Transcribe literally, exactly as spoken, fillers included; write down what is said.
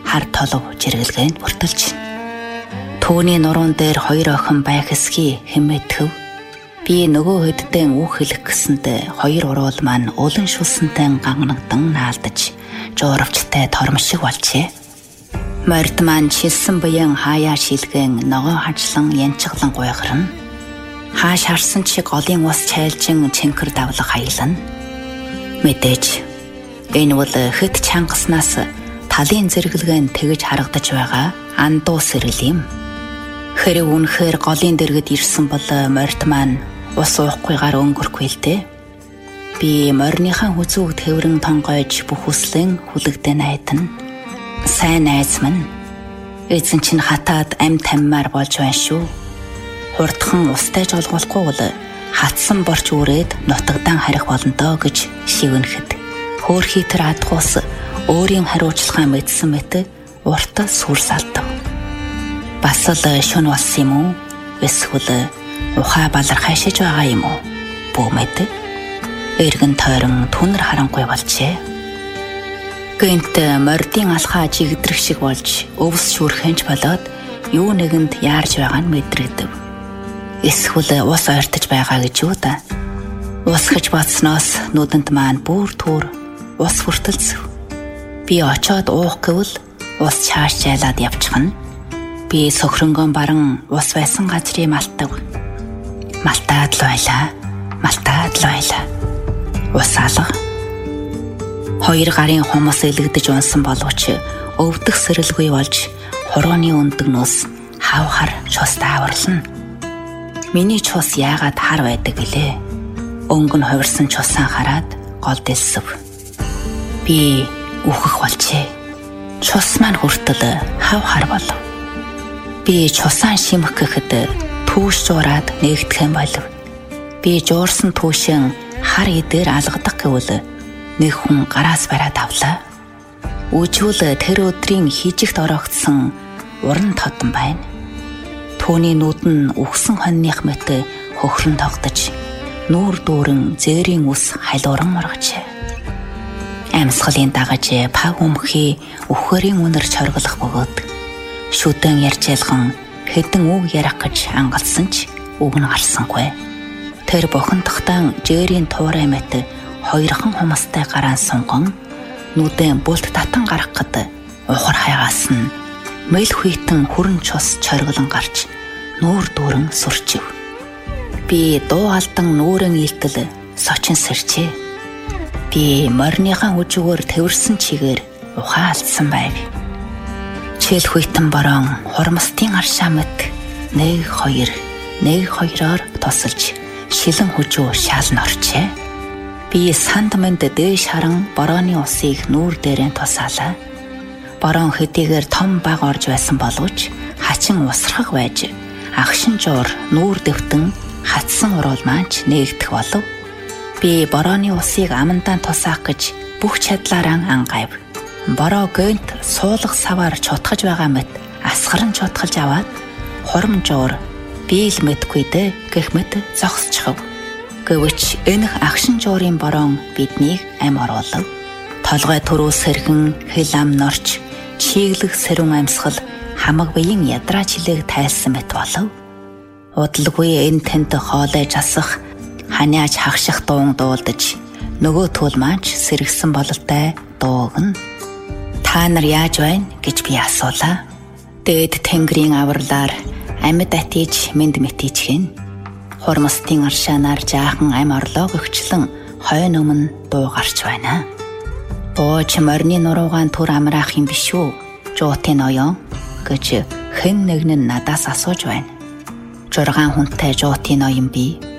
хар толов жиргэлгээнд бүртэлж байна. Түүний нуруунд дээр хоёр охин байх эсхий хэмээтгэв. Би нөгөө хөддөн үг хэлэх гэсэндээ хоёр уруул маань өлөн шүлсэнтэй ганганагдан наалдаж жууравчтай тором шиг болжээ. Морд маань шилсэн буян хаяа шилгэн ногоо хажлан янчглан гойхорно. Хааш харсан шиг голын ус чайлжин чинкэр давлах хаялна. Мэдээж энэ бол хэд чангаснаас талын зэрэглэгэнд тэгж харагдаж байгаа андуу сэрэл юм. Хэрэг үнэхээр голын дэргэд ирсэн бол морд маань ус уухгүйгээр өнгөрөхгүй л дээ. Би морныхаа хүзүүг тэврэн тонгойж бүх хүслэн хүлэгдэн найдана. Сайн найз минь, эзэн чинь хатаад ам таммаар болж байна шүү. Хурдхан устай жолгохгүй бол хатсан борч үрээд нутагдан харих болно доо гэж шивнэхэд хөөрхий тэр адгуус өөрийн хариуцлагаа мэдсэн мэт урт сүрс алдав. Бас л шөнө болсон юм уу? Эсвэл ухаа балархай шиж байгаа юм уу? Бүүмэд эргэн тойрон түнэр харангүй болжээ. Гэнт мордын алхаа жигдрэх шиг болж өвс шүрхэнч болоод юу нэгэнд яарж байгаа нь мэдрэгдэв. Эсвэл ус ойртож байгаа гэж юу да? Ус гэж бодсноос нүдэнд маань бүр түр ус хүртэлцэв. Би очоод уух гэвэл ус чааш жайлаад явчихна. Би сөхрөнгөн баран ус байсан газрыг малтав. Малтаад л байлаа. Малтаад л байлаа. Ус алга. Хоёр гарын хумс элэгдэж унсан боловч өвдөх сэрэлгүй болж хурууны өндөгнөөс хав хар чус тааварлана. Миний чус яагаад хар байдаг гэлээ? Өнгө нь хувирсан чусаа хараад гол дэлсэв. Би үхэх болжээ. Чус маань хүртэл хав хар болов. Би чусаа шимэх гэхэд түүш жуураад нээгдэх юм болов. Би жуурсан түүшэн хар идээр алгадах гэвэл нэг хүн гараас бараад авлаа. Үжүүл тэр өдрийн хижигт ороогдсон уран тодон байна. Түүний нүд нь үхсэн хоньных мэт хөхрөн тогтож, нүүр дүүрэн зээрийн ус халууран моргожээ. Амьсгалын дагаж паг өмхий үхэрийн үнэр чорглох бөгөөд шүдэн ярьж ялхан хэдэн үг ярих гэж ангалсан ч үг нь гарсангүй. Тэр бохондохтан жээрийн туурай мэт хоёрхан хумстай гараан сунган нүдэн булт татан гарах гэд ухар хайгаас нь мэл хүйтэн хүрэн чус чорглон гарч нүүр дүүрэн сүрчив. Би дуу алдан нүүрэн илтэл сочин сэрчээ. Би морныхаа хүжүүгээр тэвэрсэн чигээр ухаан алдсан байв. Чил хүйтэн борон хурмстын аршаа мэт нэг хоёр нэг хоёроор тусалж шилэн хүжүү шаалн орчээ. Би санд мэнд дээш харан борооны усыг нүүр дээрээ тусаалаа. Борон хэдийгээр том баг орж байсан боловч хачин усрахаг байж агшин жуур нүүр дэвтэн хатсан уруул маанч нээгдэх болов. Би борооны усыг амандаа тусаах гэж бүх чадлаараа ангайв. Бороо гэнт суулгах саваар чутгаж байгаа мэт асгаран чутгалж аваад хурам жуур би л мэдгүй дээ гэх мэт зогсчихв. Гэвч энэ агшин жуурын борон биднийг ам оруулав. Толгой төрөөс сэрхэн хэл ам норч чиглэх сэрүүн амьсгал хамаг биеийн ядраа чилээг тайлсан мэт болов. Удалгүй энэ тэнд хоолойж асах ханиач хагших дуун дуулдаж нөгөө төл маань сэргсэн бололтой дуугна. Та нар яаж байна гэж би асуулаа. Дээд тэнгэрийн авралаар амьд атиж мэд мэтичхэн. Хурмстын аршаанаар жаахан ам орлоо гөгчлөн хойн өмнө дуу гарч байна. Бууч морины нуруугаан түр амраах юм биш үү? Жуутын оён гэж хэн нэгэн надаас асууж байна. Жургаан хүнтэй жуутын оён би